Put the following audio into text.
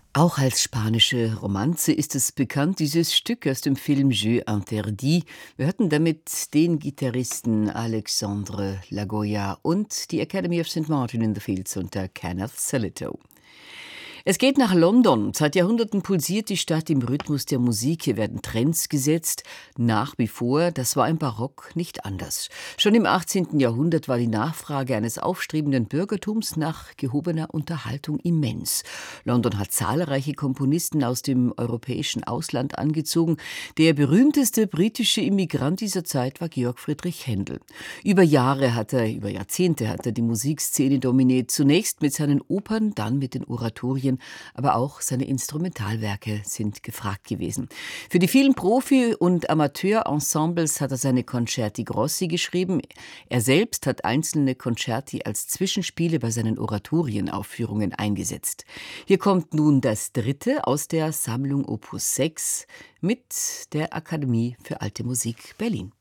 Auch als spanische Romanze ist es bekannt, dieses Stück aus dem Film Jeu interdit. Wir hörten damit den Gitarristen Alexandre Lagoya und die Academy of St. Martin in the Fields unter Kenneth Selito. Es geht nach London. Seit Jahrhunderten pulsiert die Stadt im Rhythmus der Musik. Hier werden Trends gesetzt. Nach wie vor, das war im Barock nicht anders. Schon im 18. Jahrhundert war die Nachfrage eines aufstrebenden Bürgertums nach gehobener Unterhaltung immens. London hat zahlreiche Komponisten aus dem europäischen Ausland angezogen. Der berühmteste britische Immigrant dieser Zeit war Georg Friedrich Händel. Über Jahrzehnte hat er die Musikszene dominiert. Zunächst mit seinen Opern, dann mit den Oratorien, aber auch seine Instrumentalwerke sind gefragt gewesen. Für die vielen Profi- und Amateurensembles hat er seine Concerti Grossi geschrieben. Er selbst hat einzelne Concerti als Zwischenspiele bei seinen Oratorienaufführungen eingesetzt. Hier kommt nun das dritte aus der Sammlung Opus 6 mit der Akademie für Alte Musik Berlin.